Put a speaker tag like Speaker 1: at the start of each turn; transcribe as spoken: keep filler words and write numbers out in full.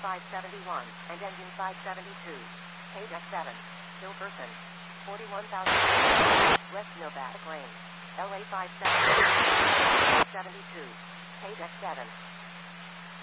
Speaker 1: five seventy-one, and engine five seventy-two. Page X seven. Hilperson. forty-one thousand. West Novatic Lane. L A five seventy-two. Page X seven.